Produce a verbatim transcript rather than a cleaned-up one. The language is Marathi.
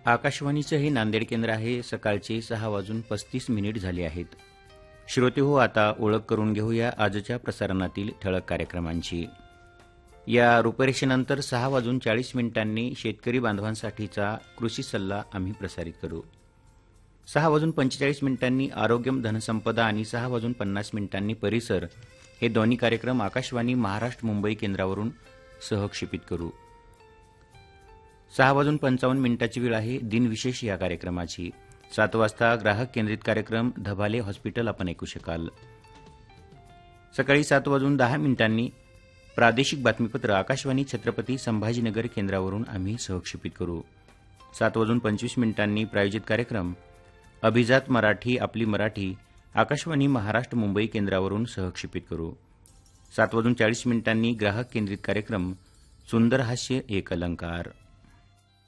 आकाशवाणीचं हे नांदेड केंद्र आहे. सकाळचे सहा वाजून पस्तीस मिनिट झाले आहेत. श्रोते हो, आता ओळख करून घेऊया आजच्या प्रसारणातील ठळक कार्यक्रमांची. या रूपरेषेनंतर सहा वाजून चाळीस मिनिटांनी शेतकरी बांधवांसाठीचा कृषी सल्ला आम्ही प्रसारित करू. सहा वाजून पंचेचाळीस मिनिटांनी आरोग्यम धनसंपदा आणि सहा वाजून पन्नास मिनिटांनी परिसर हे दोन्ही कार्यक्रम आकाशवाणी महाराष्ट्र मुंबई केंद्रावरून सहक्षेपित करू. सहा वाजून पंचावन्न मिनिटाची वेळ आहे दिनविशेष या कार्यक्रमाची. सात वाजता ग्राहक केंद्रित कार्यक्रम धबाले हॉस्पिटल आपण ऐकू शकाल. सकाळी सात वाजून दहा मिनिटांनी प्रादेशिक बातमीपत्र आकाशवाणी छत्रपती संभाजीनगर केंद्रावरून आम्ही सहक्षेपित करू. सात वाजून पंचवीस मिनिटांनी प्रायोजित कार्यक्रम अभिजात मराठी आपली मराठी आकाशवाणी महाराष्ट्र मुंबई केंद्रावरून सहक्षेपित करू. सात वाजून चाळीस मिनिटांनी ग्राहक केंद्रित कार्यक्रम सुंदर हास्य एक अलंकार.